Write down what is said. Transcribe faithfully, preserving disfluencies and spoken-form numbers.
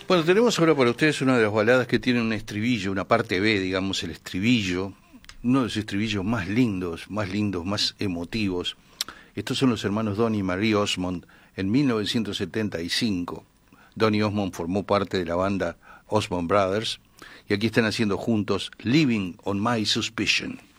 Bueno, tenemos ahora para ustedes una de las baladas que tiene un estribillo, una parte B, digamos, el estribillo, uno de los estribillos más lindos, más lindos, más emotivos. Estos son los hermanos Donny y Marie Osmond en mil novecientos setenta y cinco. Donny Osmond formó parte de la banda Osmond Brothers y aquí están haciendo juntos Living on My Suspicion.